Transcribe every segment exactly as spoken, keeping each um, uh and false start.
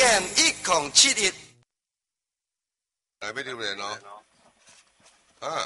M 一零七一。 来要榴莲哦，啊，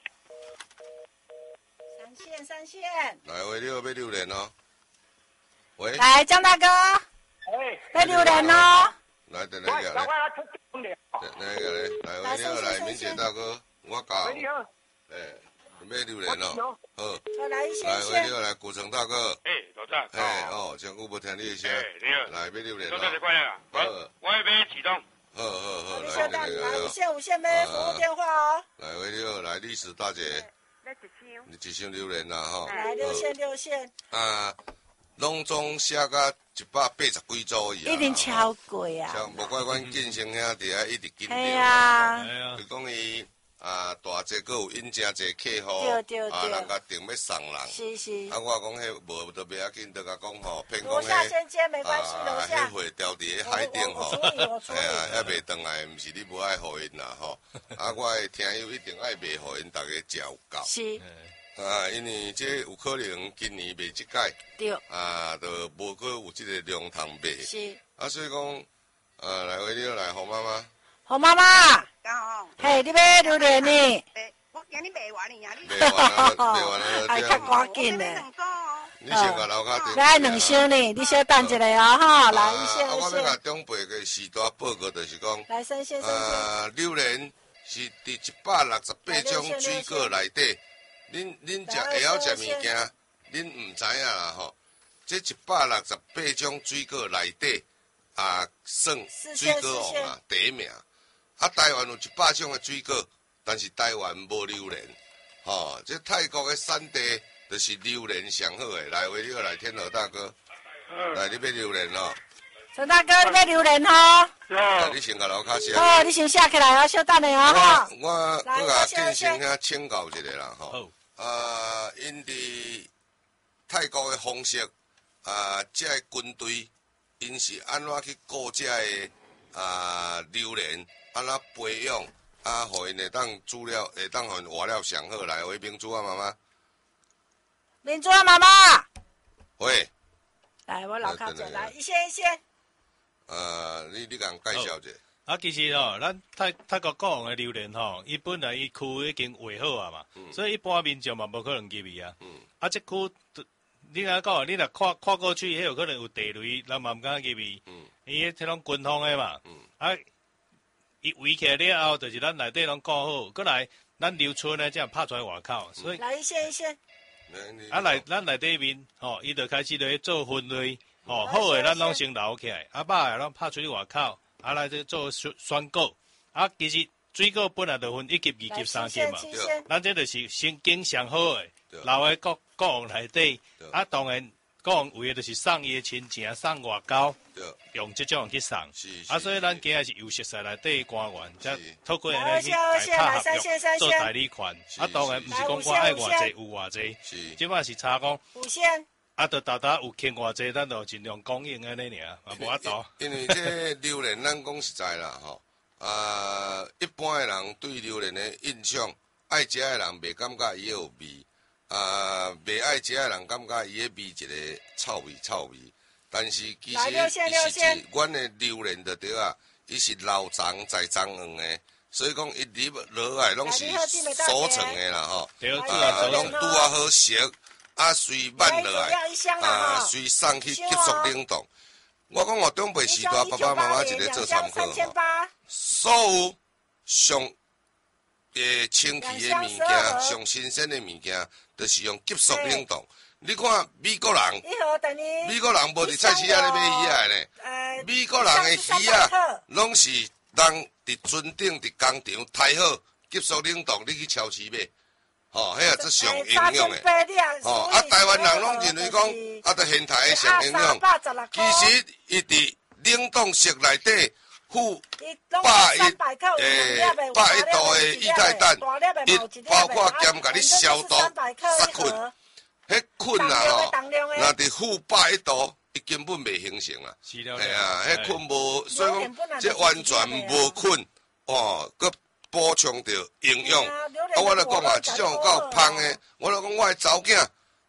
三线三线， 来喂，你要榴莲哦，喂， 来江大哥， 哎， 要榴莲哦， 来等我那个来， 赶快来出重点。 等那个来，来喂，你好，来民检大哥，我搞， 喂，你好， 哎，要榴莲哦，好， 好来一线来喂， 线你，好，来古城大哥， 哎，老张， 哎，哦，真久无听你的声， 哎，你好， 来要榴莲老张你哦， 快来啊！我我要买启动， 好好好， 你来稍等，来等那个五线五线呗，服务电话哦， 来喂，你好，来历史大姐， 来一箱， 你一箱榴莲啦吼， 来六线六线， 啊，拢总写甲一百八十几组以啊， 一定超贵啊， 像无怪阮建成兄弟啊，一直紧嘿张。 啊， 哎呀就讲伊啊，大济佫有引真济客户， 对对啊， 对人甲订要送人。 是是， 啊，我讲迄无都袂要紧，都甲讲吼，骗讲楼下迄先接没关系，楼啊， 下迄货掉伫咧海顶吼， 我我处理我处理哎呀，还袂转来，毋是你无爱互因啦吼。啊，我的听友一定爱卖互因，逐个食有够。 是， 啊，因为这有可能今年卖即届， 对， 啊，就无佫有即个量通卖。 是， 啊，所以讲，呃，来为你来，洪妈妈。 好妈妈， 刚好， 嘿，你要榴莲呢？ 诶，我今日卖完了呀，你卖完了，卖完了， 还这样。 较赶紧我呢。 两组哦， 你先甲楼骹顶。 来两箱呢，你先等一下哦，哈，来一线啊，我一要甲线， 中辈个时代报告，就是讲， 来三线三线， 呃，榴莲是伫一百六十八种水果内底，恁恁食会晓食物件，恁毋知影啦吼。这一百六十八种水果内底，啊，算水果王啊第一名。啊，台湾有一百种的水果，但是台湾无榴莲。吼、这泰国的产地就是榴莲上好的。来，为你好来天河大哥，来你要榴莲哦。 陈大哥，你要榴莲哦， 来，你先甲楼骹写。 哦，你先下起来哦，稍等下哦，哈， 我我来我甲我先建成遐请教一下啦吼。 好， 啊，因伫泰国的方式，啊，这个军队因是安怎去顾这个啊榴莲，安怎培养，啊，互因会当煮了，会当互因活了上好来。喂，明珠啊，妈妈， 民主啊，妈妈， 喂， 来，我老卡来等等走，来一线一线， 呃，你你甲介绍者， 啊，其实吼，咱泰泰国国王的榴莲吼，伊本来伊区已经画好啊嘛，所以一般民众嘛无可能入去啊。啊，这区你若讲，你若跨跨过去，迄有可能有地雷，人嘛毋敢入去。伊迄迄种军方的嘛，啊，伊围起来了后，就是咱内底拢顾好，过来咱留村呢，这样拍出来外口，所以来一线一线， 啊来咱内底面吼，伊就开始咧做分类，吼好诶，咱拢先留起来，啊歹诶，咱拍出去外口，啊来这做选选果，啊其实水果本来就分一级、二级、三级嘛， 七线， 咱这就是先经上好诶，留诶国国王内底，啊当然国王为诶就是送伊诶亲情，送外交。 对， 用即种去送， 是啊，所以咱今日是由熟悉内底官员，则是透过来安尼去二线来大拍合三线三约做线代理权， 是啊，当然是毋是讲我爱偌济有偌济， 是。 即摆是查讲， 五线， 啊，着大家有欠偌济，咱就尽量供应安尼尔，啊，无法度。 因为这榴莲，咱讲实在啦，吼，啊，一般的人对榴莲的印象，爱食的人袂感觉伊有味，啊，袂爱食的人感觉伊的味一个臭味臭味。但是其实来六线六伊是线一，阮的榴莲就对啊，伊是老长在长黄的，所以讲一入落来拢是熟成的啦，吼， 对，主啊， 要拢拄啊好食，啊，随慢落来。 要一箱啊， 啊，哈， 随送去急速冷冻。我讲我中辈时代，爸爸妈妈一个做参考三千吼， 八， 所有上诶清气的物件、上新鲜的物件，都是用急速冷冻。你看美国人， 一盒等于美国人无伫菜市仔咧买鱼啊呢， 呃， 美国人的鱼啊，拢是人伫船顶伫工厂抬好，急速冷冻，你去超市买，吼，迄个最上营养的。哦，啊，台湾人拢认为讲，啊，着现代的上营养。其实伊伫冷冻室内底附百一诶百一度的液态氮，伊包括兼甲你消毒杀菌。迄菌啊吼，若伫负百一度，伊根本袂形成啊。 是了， 系啊，迄菌无，所以讲这完全无菌哦，佮补充着营养。啊，我来讲啊，即种够芳的，我来讲我的查某囝，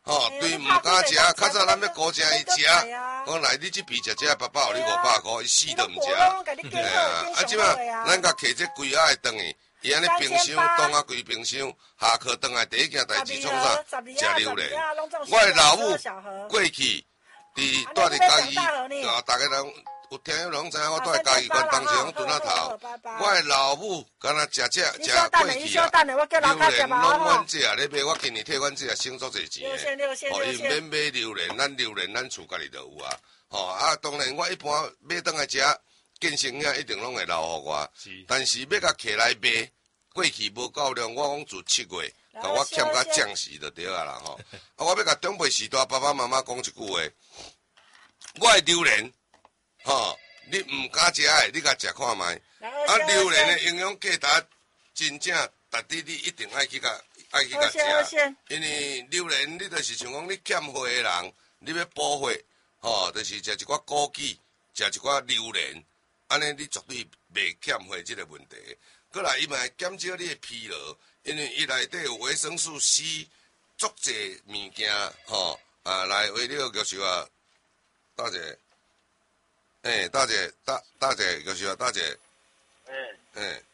吼，对毋敢食，较早咱要高正伊食，讲来你这边食这爸爸互你五百块，伊死都毋食。哎呀，啊，即摆咱甲摕这规仔的顿去，伊安尼冰箱冻啊规冰箱，下课顿来第一件代志创啥？食榴莲。我的老母过去伫住伫嘉义，啊，大家人。有听有人知影我住在嘉义县，当时拢蹲仔头。我的老母敢若食食食过去啊，榴莲拢阮这啊咧买，我今年替阮这啊省足侪钱诶。哦，伊免买榴莲，咱榴莲咱厝家己就有啊。吼啊，当然我一般买倒来食，见生囝一定拢会留互我。但是要甲摕来卖，过去无够量，我讲自七月，甲我欠甲降时就对啊啦吼。啊，我要甲长辈时代爸爸妈妈讲一句话，我的榴莲。吼，你毋敢食诶，你甲食看觅。啊，榴莲诶营养价值真正，逐日你一定爱去甲爱去甲食。因为榴莲，你就是像讲你欠血诶人，你要补血，吼，就是食一寡枸杞，食一寡榴莲，安尼你绝对袂欠血即个问题。过来，伊嘛会减少你诶疲劳，因为伊内底有维生素 C， 足侪物件，吼，啊，来为了就是话，大姐。诶，大姐，大大姐，就是啊，大姐， 哎， 诶，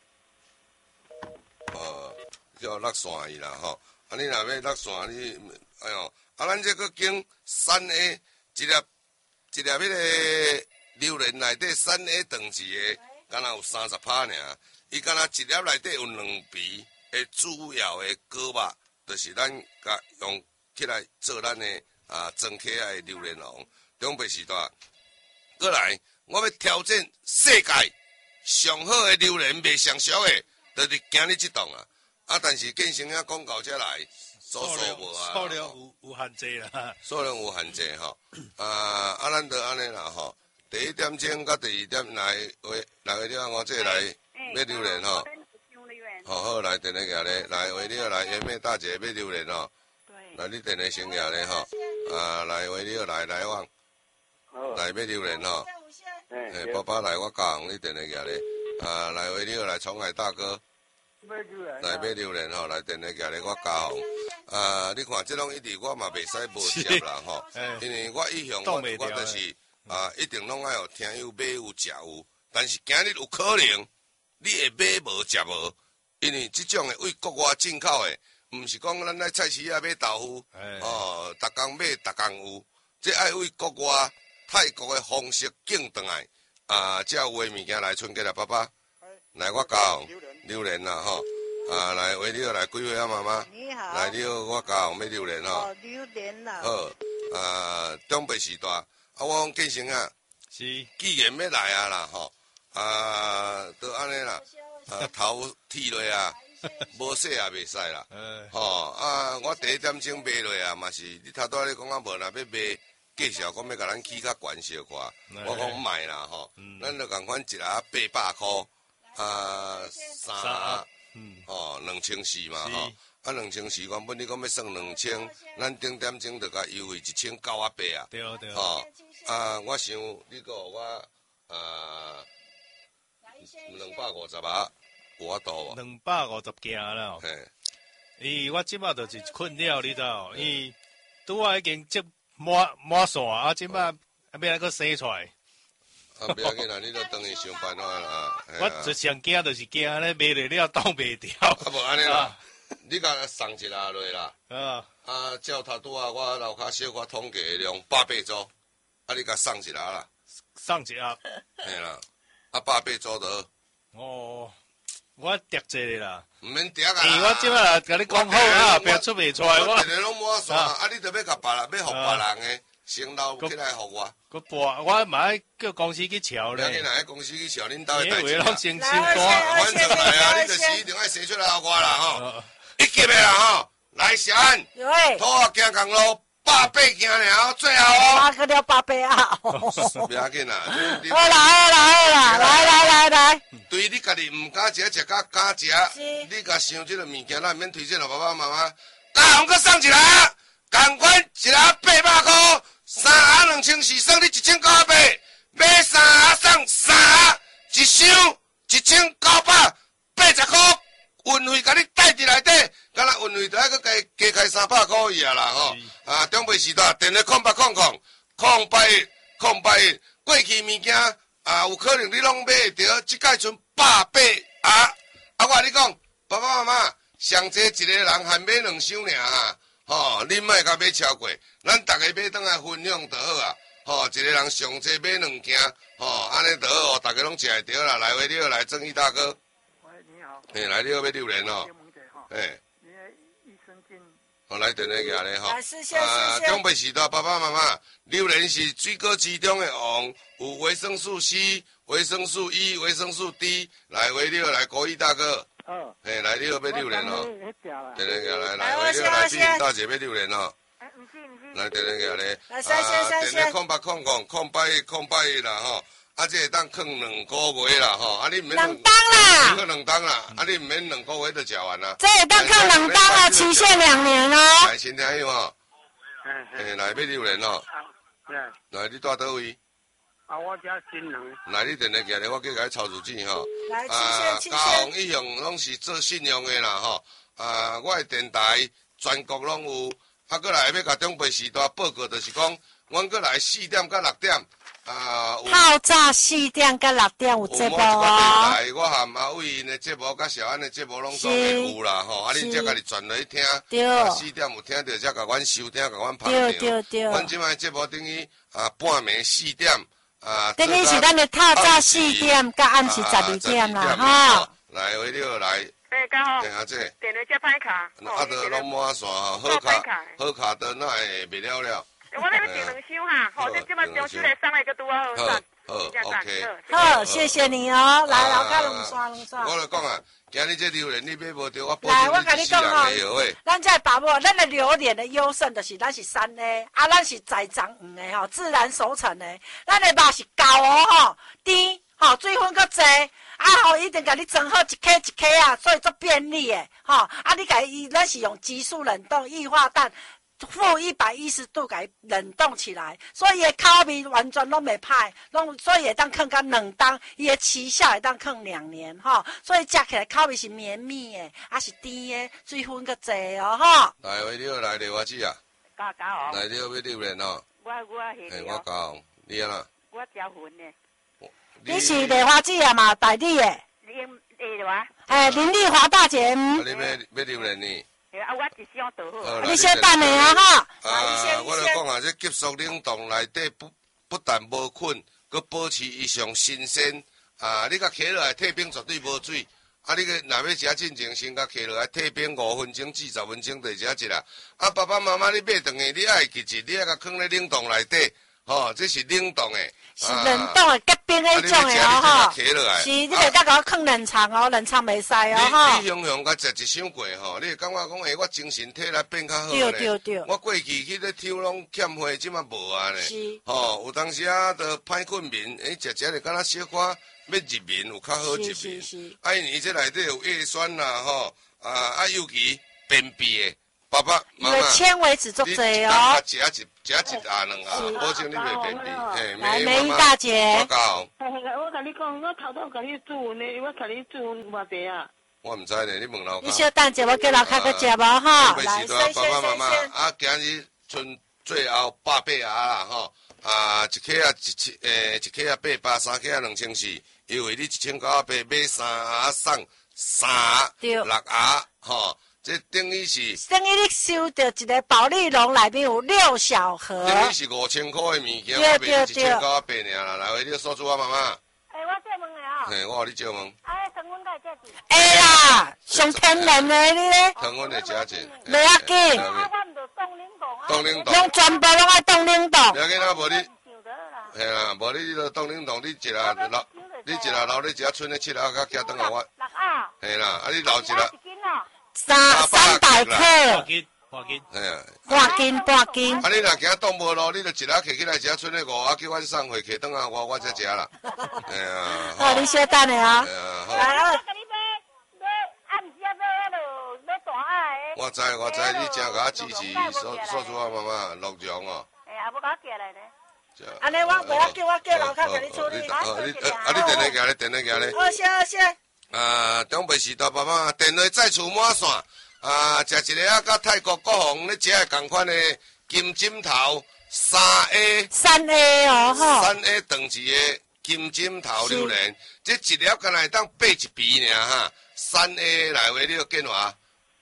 呃，叫落线伊啦吼。啊，你若要落线，你哎呦，啊，咱这个经三 A 一粒一粒迄个榴莲内底三 A 等级的，敢若有三十趴尔。伊敢若一粒内底有两皮的主要的果肉，就是咱甲用起来做咱的啊装起来的榴莲王，中北时代。过来，我要挑战世界上好的榴莲，卖上俗的，就是今日这档啊！啊，但是建成啊广告才来，数数无啊， 数量有有限制啦， 数量有限制吼。啊，啊，咱就安尼啦吼。第一点钟甲第二点来话，来话了，我这来买榴莲吼。好好来，电话举咧，来话了来，原妹大姐买榴莲吼。来，你电话先举咧吼。啊，来话了来来往。来买榴莲吼，诶，爸爸来我教你电话举咧，啊，来话了来宠爱大哥，来买榴莲吼，来电话举咧我教，啊，你看这种一直我嘛袂使无接啦吼，因为我以向我我就是啊，一定拢爱有听有买有食有，但是今日有可能你会买无食无，因为这种诶为国外进口诶，毋是讲咱来菜市啊买豆腐，哦，逐工买逐工有，这爱为国外。泰国的方式进转来，啊，才有诶物件来春节啦，爸爸，来我教榴莲啦吼，啊，来为你来几岁啊，妈妈？ 你好。来你好，我教买榴莲吼。 哦，榴莲啦。 好，啊，中北时代，啊，我讲建成啊， 是， 既然要来啊啦吼，啊，都安尼啦，啊，头剃落啊，无洗也袂使啦，吼，啊，我第一点钟买落啊，嘛是你头拄你讲啊，无若要买。介绍讲要甲咱起较悬小可，我讲唔卖啦吼，咱就共款一盒八百箍，啊三盒，哦两千四嘛吼，啊两千四原本你讲要算两千，咱顶点钟就甲优惠一千九啊八啊， 对对， 吼啊我想你讲我啊两百五十啊，有法度无？ 两百五十件啦，嘿，伊我即摆就是困扰你知道，伊拄啊已经接。满满线啊！即摆还要来个生出来。 啊，不要紧啦，你都等伊想办法啦。 我最上惊就是惊咧卖了了挡袂掉。 啊，无安尼啦，你甲送一下落啦。 啊， 啊，照头拄啊，我楼骹小可统计量百八组，啊，你甲送一下啦。 送一下。 嘿啦，啊，百八组就。 哦。我叠一个啦， 毋免叠啊！ 欸，我即摆甲你讲好啊，别出袂出来。 我定定拢满线，啊，你着要甲别人，要互别人诶，先留起来互我。 佮拨我嘛爱叫公司去瞧咧。 你若喺公司去瞧，恁兜诶代志。 因为拢先收单， 反正来啊，你就是一定爱写出来互我啦吼。一级诶啦吼，来闪，拖啊行公路。八八件了，最后哦。 八个了八八啊！ 不要紧啦。 好啦好啦好啦，来来来来。 对你家己唔敢食，食甲敢食，你甲想这个物件，咱免推荐给爸爸妈妈。加红搁送一盒，同款一盒八百块，三盒两千四，算你一千九百。买三盒送三盒，一箱一千九百八十块，运费甲你带伫内底，敢若运费，就爱搁加加开三百块以啊啦吼。啊，中北时代电话空八空空空八空八，过去物件啊，有可能你拢买着，即摆剩百八啊！啊，我甲你讲，爸爸妈妈上济一个人还买两箱尔啊，吼，恁莫甲买超过，咱逐个买倒来分享就好啊。吼，一个人上济买两件，吼，安尼就好，大家拢食会着啦。来，喂，你好，来，正义大哥。 喂，你好。 嘿，来，你好，要榴莲哦。嘿。 你的益生菌。 好，来，电话寄来吼。 来，谢谢啊， 谢谢。 中北时代爸爸妈妈，榴莲是水果之中的王，有维生素 C、维生素 E、维生素 D。来，喂，你好，来，国义大哥。 哦。 嘿，来，你好，要榴莲哦。电话寄来，来， 我喂，你好，来，碧先云大姐要榴莲哦。 唔是唔是， 来，电话寄来。 来，先先先电话空八空空空八一空八一啦吼。啊，这会当放两个月啦吼，啊你唔免两档啦， 放两档啦，啊你唔免两个月就食完啦。 这会当放两档啊，期限两年哦。 来，先听有吼，诶，来买榴莲哦，来你住倒位？ 啊，我家新人。 来，你电话寄来，我叫甲抄住钱吼。 来，期啊， 限期嘉宏限。 以向拢是做信用的啦吼，啊，我的电台全国拢有，啊，过来要甲中北时代报告，就是讲，阮过来四点到六点。啊， 透早四點到六點有節目哦。 我含阿偉因的節目，甲小安的節目，攏總有啦吼。啊，恁才家己轉來聽。對。四點有聽到，才甲阮收聽，甲阮拍掉。對對對。阮即擺節目等於啊半暝四點啊。等於是咱的透早四點，甲暗時十二點啦吼。來，為了來。 誒，家豪。 誒，阿姐。 電話接歹卡。 啊，都攏滿線吼，好卡，好卡的那會袂了了。 我那邊訂兩箱哈，好，這這麼中秋來上來個多好， 好，好 ，OK， 好，謝謝你哦，來，老卡兩刷兩刷。 我來講啊，今日這榴蓮你買無到，我保來，我證跟你講哦， 咱這把握，咱的榴蓮的優勝就是咱是山的，啊，咱是栽種園的吼，自然熟成的，咱的肉是厚哦吼，甜，吼，水分較濟。啊吼，一定甲你蒸好一克一克啊，所以做便利的，吼，啊，你甲伊，咱是用急速冷凍液化氮。负一百一十度给冷冻起来，所以口味完全拢袂歹，拢所以会当放到两档，伊的期效会当放两年吼，所以食起来口味是绵密的，还是甜的，水分较济哦吼。 来，喂，你好，来电话机啊。 家家哦。 来，你好，要榴蓮哦。 我我係。 係我教你啊啦。 我招魂呢。 你是莲花姐啊嘛，大弟的。 你誒話？ 誒，林麗華大姐。 啊，你買買榴蓮呢？ 啊，我一箱就好。 你先等下啊哈。 啊，我来讲啊，这急速冷冻内底不不但无菌，佮保持异常新鲜。啊，你甲摕落来退冰绝对无水。啊，你个若要食进前，先甲摕落来退冰五分钟至十分钟就食一啦。啊，爸爸妈妈你买顿去，你爱记住，你爱甲放咧冷冻内底。吼，这是冷冻的。 是冷冻的，结冰迄种的哦吼。是，你袂当甲我放冷藏哦，冷藏袂使哦吼。 你你雄雄甲食一箱过吼，你会感觉讲诶，我精神体力变较好咧。对对对。 我过去去咧抽拢欠花，即马无啊咧。 是。 吼，有当时啊，着歹困眠，诶，食食咧，敢若小可要入眠，有较好入眠。 是是是。 啊，因为这内底有叶酸啦，吼，啊啊，尤其便秘的。爸爸妈妈， 因为纤维质足济哦。 食一食一下两下，保证你袂便秘。嘿， 来，美玉大姐。 我教。 我甲你讲，我头头甲你煮呢，我甲你煮偌济啊？ 我唔知呢，你问老。 你小等者，我叫老卡去食无哈。 来，谢谢爸爸妈妈。啊，今日剩最后八百啊啦吼，啊一克啊一千诶，一克啊八百，三克啊两千四，因为你一千九百八买三盒送三六盒吼。这等于是， 等于你收到一个保利龙内面有六小盒， 等于是五千块的物件，我卖一千九百八尔啦。来，你说出我妈妈。 诶，我借问的哦。 嘿，我互你借问。 哎，成分该借几？ 会啦，上天然的你咧。 成分会加钱。 袂要紧。 啊，我唔着冻冷冻啊。 冻冷冻。 拢全部拢爱冻冷冻。 了解啦，无你。嘿啦，无你着冻冷冻，你一下老，你一下老，你一下剩咧七盒，甲寄等下我。 六啊。 嘿啦，啊你留一下。 三三百克， 半斤，半斤， 哎呀， 半斤半斤。 啊，你若今冻无咯，你就一下摕起来，一下剩咧五啊，叫阮送回去，等下我我才食啦。哎呀， 好，你小等下啊。 来啊！暗时啊，要落要大爱。 我知我知，你真甲我支持，说说出我妈妈乐容哦。 哎呀，无甲我寄来咧。 安尼我袂要叫我叫老卡甲你处理。 啊，你啊你电话寄咧，电话寄咧。 好谢好谢。 啊，中北时代爸爸电话再次满线， 啊，食一个啊，甲泰国国防咧食的同款的金针头三 A， 三 A 哦，吼， 三 A 等级的金针头榴莲，这一粒敢若会当八一皮尔哈，三 A 来回你就建话。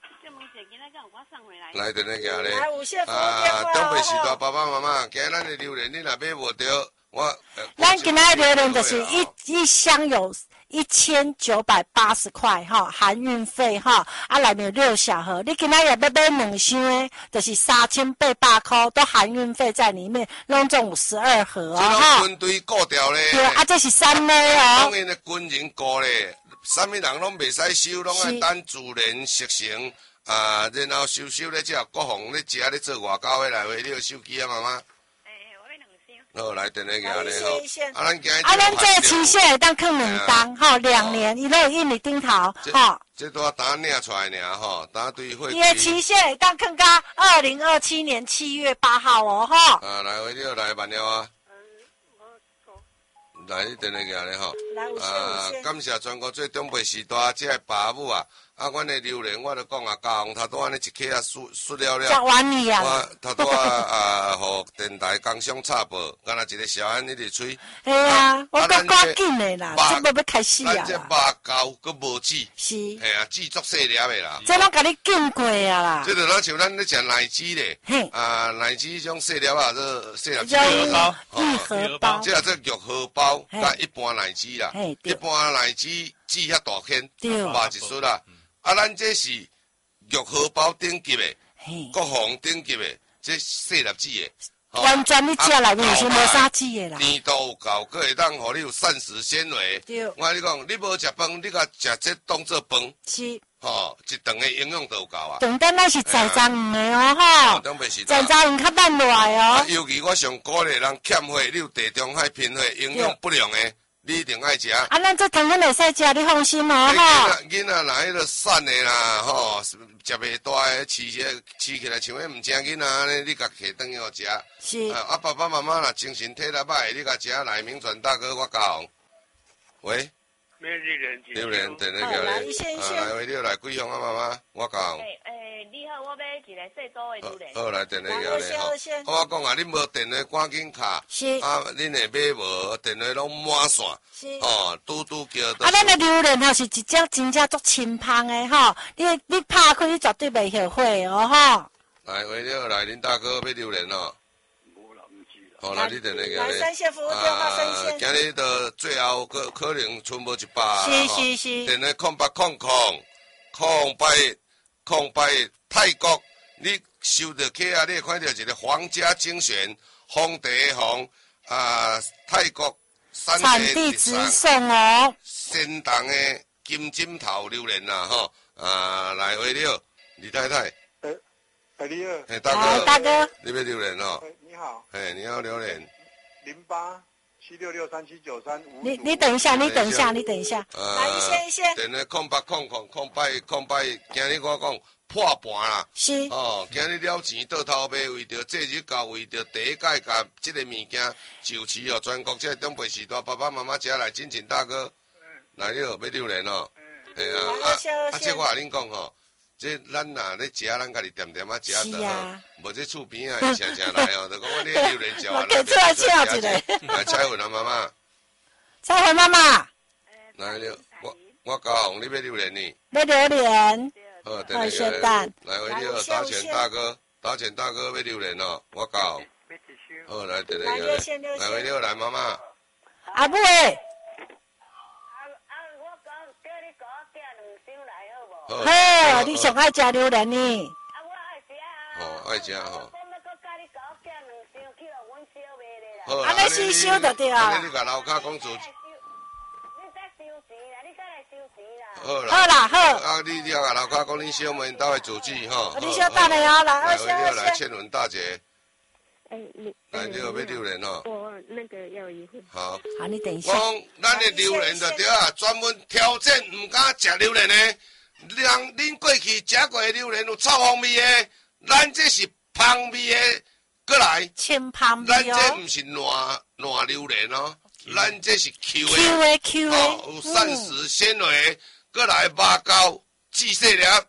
来，等下行咧，啊，东北时代爸爸妈妈，今日咱的榴莲你若买无着，我。 咱今仔榴莲就是一一箱有一千九百八十块哈，含运费哈，啊内面有六小盒，你今仔日要买两箱的，就是三千八百块，都含运费在里面，拢总有十二盒哦哈。 这军队雇掉咧。 对，啊这是三 A 哦。 当然的军人雇咧，啥物人拢袂使收，拢爱等自然熟成。啊，然后收收咧，只国防咧食咧做外交的来回，你有手机啊，妈妈？ 诶，我要两箱。 好，来，等下个咧吼。啊，咱今日啊，咱这期限会当放两档，吼，两年，伊都有印你顶头，吼。 这都单领出来尔，吼，单对会。 伊的期限会当放到二零二七年七月八号哦，吼。 啊，来回你来慢了啊。来，你等下个咧吼。 来，有啊，感谢全国最中北时代这个爸母啊。啊，阮的榴莲，我就讲啊，家红头拄安尼一克啊，输输了了。 食完你啊！ 我头拄啊啊，互电台工商插播，敢若一个小安一直吹。 系啊，我都赶紧的啦，这要要开始啊。 咱这肉厚佮无籽。是。系啊，籽足细粒的啦。 这拢甲你禁过啊啦。 这就若像咱咧食奶汁咧。嘿。啊，奶汁迄种细粒啊，这细粒。 玉荷包。玉荷包。 这这玉荷包，甲一般奶汁啦。一般奶汁籽遐大片，肉一束啦。啊，咱这是玉荷包顶级的，国防顶级的，这细粒子的， 完全你食内面是无啥籽的啦。 甜度有够，佮会当互你有膳食纤维。我跟你讲，你无食饭，你甲食这当做饭。是。吼，一顿的营养都有够啊。顿顿咱是在十五的哦，吼。东北时代。在十五较慢落来哦。尤其我上鼓励人欠血，你有地中海贫血、营养不良的。你一定爱食。啊，咱这糖咱会使食，你放心哦，吼。囡仔若迄个瘦的啦，吼，食袂大的，饲起来饲起来像迄毋正囡仔安尼，你甲摕转去互食。是。啊，爸爸妈妈若精神体力歹，你甲食来明传大哥，我教。喂。咩榴莲？榴莲，等那个咧。啊，来回你来几箱啊，妈妈，我教。诶诶，你好，我要一个细组的榴莲。好，来等那个咧吼。我讲啊，恁无电话赶紧卡。是。啊，恁会买无？电话拢满线。是。哦，嘟嘟叫。啊，咱的榴莲吼是一只真正足清芳的吼，你你拍开你绝对袂后悔哦吼。来回你来，恁大哥要榴莲哦。好，来你等那个咧。来三线服务电话三线。今日的最后可可能剩无一百。是是是。电话空八空空空八空八泰国，你收到起啊，你会看到一个皇家精选皇帝皇啊泰国产地直送哦，仙档的金针头榴莲呐吼啊，来回了李太太。哎哎你好。哎大哥。大哥。你要榴莲哦。你好，哎，你好，榴莲，零八七六六三七九三五。你你等一下，你等一下，你等一下。来一线一线。电话空八空空空八空八，今日我讲破盘啦。是。哦，今日了钱倒头买，为着节日到，为着第一届甲这个物件就市哦，全国这东北时代爸爸妈妈吃来，真情大哥，来了要榴莲哦。哎呀，啊啊，这我甲恁讲吼。这咱若咧食，咱家己点点啊食就好，无这厝边啊，常常来哦，就讲我你榴莲食完，来吃一个，来彩云啊妈妈，彩云妈妈，来了，我我教红你要榴莲呢，要榴莲，好，等你来，来回你打钱大哥，打钱大哥要榴莲哦，我教，好来等你来，来回你来妈妈，阿妹。好，你上爱食榴莲呢？啊，我爱食啊。哦，爱食吼。好，啊，你先收就对啊。你甲楼骹讲做。你再收钱啦，你再来收钱啦。好啦。好啦，好。啊，你你甲楼骹讲你小妹兜的主旨吼。你小等下啊，来，来，来，来，倩文大姐。哎，你。来，你有要榴莲哦。我那个要一份。好。好，你等一下。讲咱的榴莲就对啊，专门挑战唔敢食榴莲的。让恁过去食过的榴莲有臭烘味的，咱这是芳味的，过来。清芳味哦。咱这唔是烂烂榴莲哦，咱这是 Q 的。Q 的 Q 的。哦，有膳食纤维，过来肉厚，细细粒，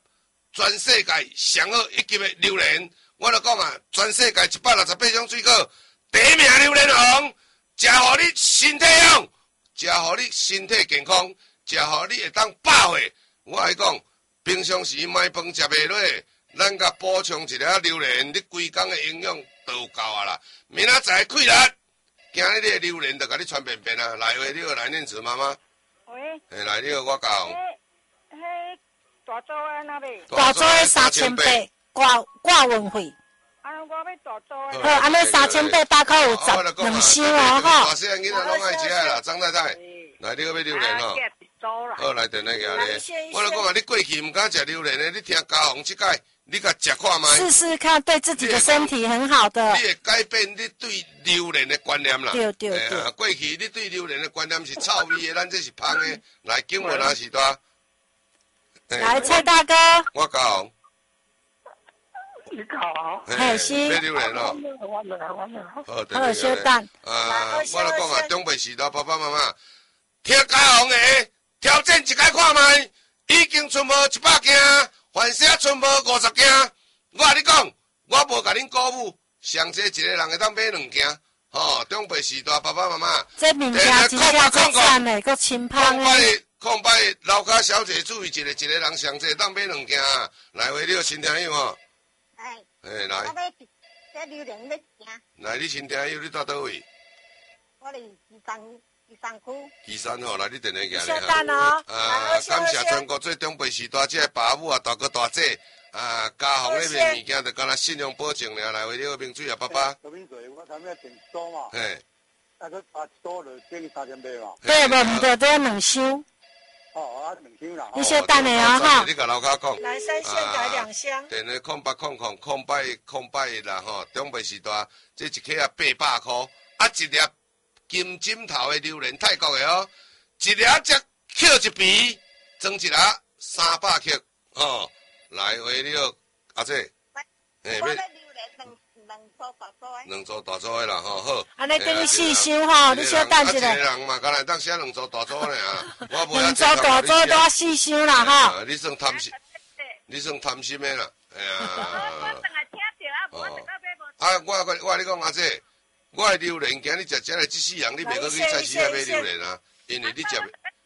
全世界上好一级的榴莲，我就讲啊，全世界一百六十八种水果，第一名榴莲红，食互你身体好，食互你身体健康，食互你会当饱血。我来讲，平常时买饭食袂落，咱甲补充一粒榴莲，你规工的营养都有够啊啦。明仔载开力，今日你的榴莲就甲你传遍遍啊！来话你好，来念词妈妈。 喂。 嘿，来你好，我教。 迄迄大组的那边。 大组的三千八，挂挂运费。 啊，我要大组的。 好，安尼三千八百块有十两箱哦，吼。 大细汉囡仔拢爱食啦，张太太。来，你要买榴莲吼。好，来电来个咧。我来讲啊，你过去唔敢食榴莲的，你听家宏即届，你甲食看卖。 试试看，对自己的身体很好的。 你会改变你对榴莲的观念啦。 对对对。 过去你对榴莲的观念是臭味的，咱这是香的。来，景文啊是大。 来，蔡大哥。 我家宏。 你好。 嘿，是。 买榴莲咯。 我来，我来。 好， 好，小蛋。 啊，我来讲啊，中北时代爸爸妈妈，听家宏的。挑战一届看卖，已经存无一百件，凡写存无五十件。我甲你讲，我无甲恁鼓舞，上济一个人会当买两件。吼、哦，中辈时代爸爸妈妈， 这物件真正真赞的，佮清芳的。 空摆空摆，楼骹小姐注意一个，一个人上济当买两件。来，话你有新听友吼。 哎。 哎，来。 我要这榴莲要行。 来，你新听友，你住倒位？ 我伫岐山。岐山区， 岐山吼，来你电话行咧哈。 啊，感谢全国最中辈时代这个爸母啊，大哥大姐啊，家宏咧卖物件，就敢若信用保证俩，来为你好冰水啊，爸爸。 小冰水，我头尾订一组嘛。 嘿。 啊，佮八一组就等于三千八嘛。 对，无毋对，都要两箱。 哦，啊，两箱啦。 你小等下啊哈。 你甲楼骹讲。 来三箱改两箱。 电话空八空空空八空八啦吼，中辈时代这一克啊八百块，啊一粒。金针头的榴莲，泰国的哦，一粒只克一皮，装一粒三百克，哦，来回了阿姐， 诶，我要榴莲两两组大组的， 两组大组的啦，吼好。 安尼给你四箱吼，你小等一下。 一个人嘛，敢来当写两组大组的啊，我无两组大组都要四箱啦，哈。 你算贪心，你算贪心的啦，哎呀。 我等下听着啊，无等下买无。 啊，我我我你讲阿姐。我的榴莲，今日食食来一世人，你袂搁去菜市来买榴莲啊？因为你食。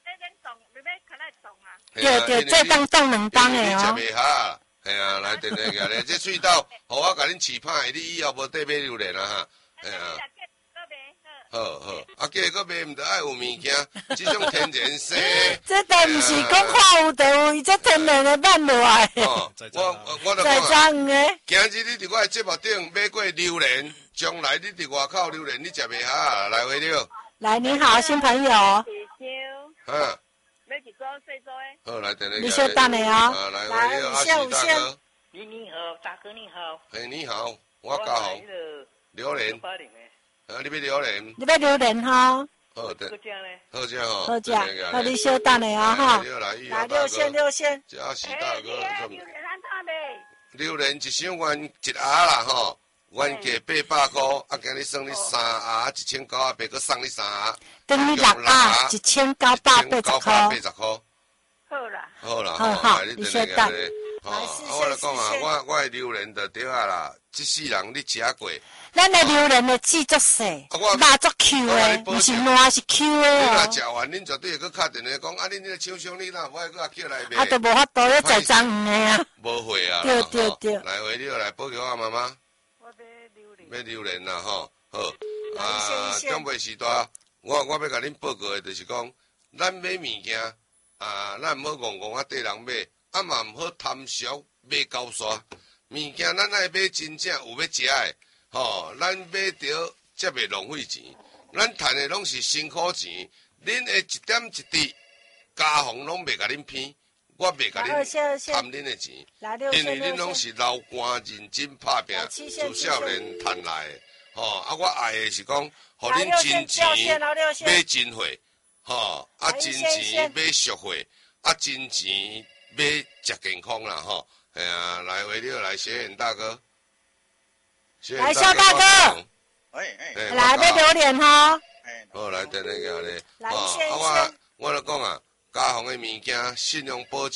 对对，这当冻两当的哦。 你食袂下，系啊，来电话个咧，这隧道，互我甲恁饲歹，你以后无得买榴莲啊哈，系啊。好好，啊，计个买毋得爱有物件，即种天然生。 这都毋是讲化有地位，这天然的慢落来。 哦，我我就讲啊， 今日你伫我的节目顶买过榴莲。将来你伫外口榴莲，你食袂下，来回了。 来，你好，新朋友。 嗯。 要一组细组的。 好，来等你。 你稍等下哦。来回了，阿喜大哥。 你你好，大哥你好。 哎，你好，我家宏。榴莲。啊，你要榴莲？ 你要榴莲哈？ 好的。 好食呢。 好食吼。 好食。好，你稍等下哈。 来六仙六仙。 这阿喜大哥。 榴莲安怎卖？ 榴莲一箱原一盒啦吼。原价八百块，啊，今日送你三盒，一千九百八，搁送你三盒， 等你六盒，一千九百八十块。 八十块。 好啦。 好啦， 好好，你先等。 哦，我来讲啊，我我的榴莲就对啊啦，这世人你食过。 咱的榴莲的籽足细，肉足 Q 的，不是烂是 Q 的哦。 你若食完，恁绝对会搁敲电话讲，啊，恁这个厂商你若无爱搁叫来买。 啊，都无法度要栽赃鱼的啊。 无会啊。 对对对。 来，回你来报给我妈妈。买榴莲啦吼，好啊！长辈时代，我我要甲恁报告的，就是讲，咱买物件啊，咱毋好戆戆啊，缀人买，啊嘛毋好贪俗买高煞。物件咱爱买真正有要食的，吼，咱买着才袂浪费钱。咱赚的拢是辛苦钱，恁的一点一滴，家宏拢袂甲恁骗。我袂甲恁贪恁的钱，因为恁拢是流汗认真打拼，自少年赚来的。吼，啊，我爱的是讲，互恁真钱买真货，吼，啊，真钱买俗货，啊，真钱买食健康啦，吼，系啊，来回了来小远大哥， 来肖大哥， 哎哎， 来买榴莲哈， 好，来等那个咧， 来先我我来讲啊。家宏的物件信用保证，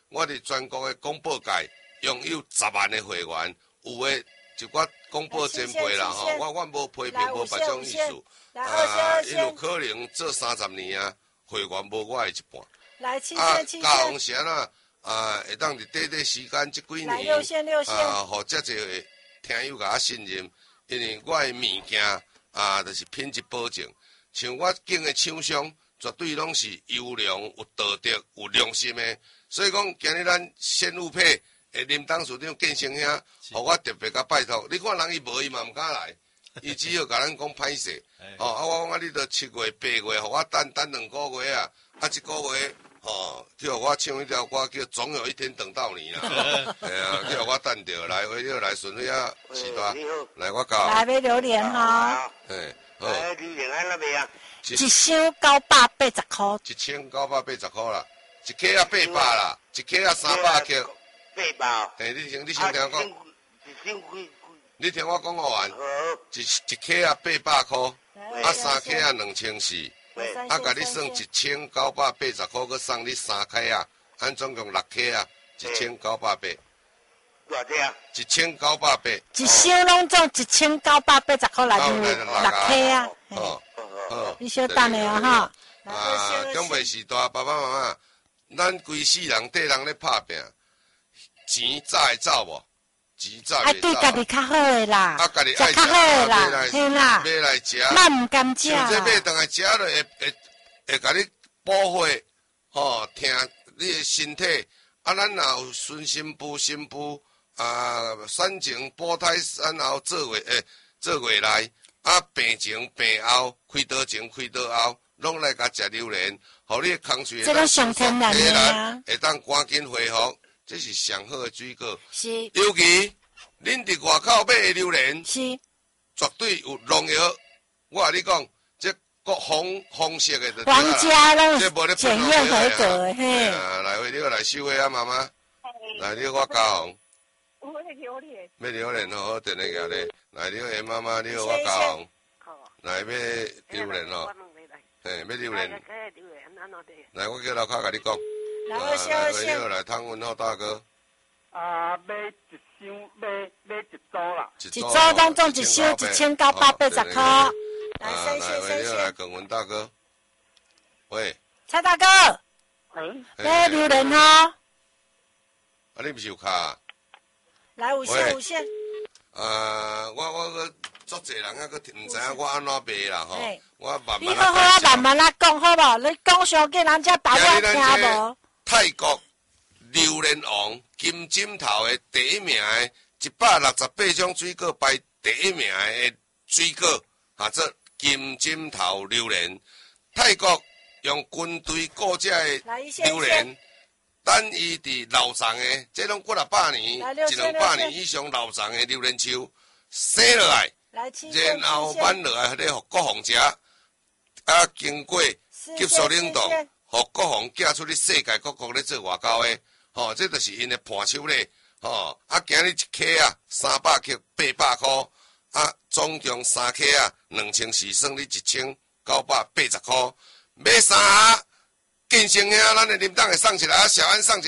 我哋全国的广播界拥有十万的会员，有的一寡广播前辈啦吼，我我无批评无别种意思，啊，因有可能做三十年啊，会员无我的一半。 来，七啊， 线七高雄线， 城啊，啊，会当伫短短时间即几来六线六年， 线， 啊，互遮侪听友甲我信任，因为我的物件啊，就是品质保证。像我经的厂商，绝对拢是优良、有道德、有良心的。所以讲，今日咱鲜乳配诶，林董事长建成兄，互我特别甲拜托。你看人伊无伊嘛毋敢来，伊只好甲咱讲歹势。哦，啊，我讲啊，你着七月、八月，互我等等两个月啊，啊，一个月。哦，叫我唱一条歌叫《总有一天等到你》啦，哎呀，叫我等着来，为了来顺利啊，是吧？来我教。 来买榴莲哈， 哎，好。 哎，榴莲喺那边啊？ 一箱九百八十块， 一千九百八十块啦，一克啊八百啦，一克啊三百克。 八百。 哎，你先，你先听我讲。 一箱几？ 你听我讲完。一一克啊八百块，啊三克啊两千四。啊，甲你算一千九百八十块，佮送你三克啊，按总共六克啊，一千九百八。 多少钱啊？ 一千九百八。 一箱拢总一千九百八十块来就六克啊。 哦，好。 你小等下哦哈。 啊，奖袂是大，爸爸妈妈，咱规世人缀人咧拍拼，钱早会走无？钱早爱对家己较好诶啦， 啊，家己食较好诶啦，嘿啦， 买来食， 咱毋甘食啦。 像这买倒来食了会会会甲你保护，吼，听你诶身体。啊，咱若有孙新妇、新妇啊，产前、保胎、产后做月诶，做月内啊，病前、病后、开刀前、开刀后，拢来甲食榴莲，互你诶空水这个上天然诶啊， 会当赶紧恢复。这是上好的水果， 是， 尤其恁伫外口买的榴莲， 是， 绝对有农药。我甲你讲，这各红红色的就皇家拢这无咧检验合格的嘿。 啊，来，你要来收货啊，妈妈。来，你我教红。 我的榴莲。 买榴莲好好，电你个咧。来，你好，妈妈，你好，我教红。来买榴莲哦。嘿，买榴莲。来，我叫老卡甲你讲。 来，我先先。 来，汤文浩大哥。 啊，买一箱，买买一组啦。 一组当中一箱一千九百八十块。来，先先先先。 来，耿文大哥。喂。 蔡大哥。 喂。 买榴莲哦。 啊，你不是有卡？ 来，有线有线。 呃，我我个足侪人啊，个唔知影我安怎卖啦吼。我慢慢你好好啊，慢慢来讲好无？你讲上紧，人家把我听无。 泰国榴莲王金枕头的第一名的，一百六十八种水果排第一名的水果，啊，这金枕头榴莲。泰国用军队雇这的榴莲，等伊伫老长的，这拢几啊百年、一两百年以上老长的榴莲树，生落来，然后挽落来，迄个互国防食，啊，经过急速冷冻。互国防寄出去世界各国咧做外交诶，吼，这就是因诶盘手咧，吼，啊，今日一克啊三百克八百箍，啊，总共三克啊两千四，算你一千九百八十箍，买三下，建成兄，咱诶林董会送一来，小安送一。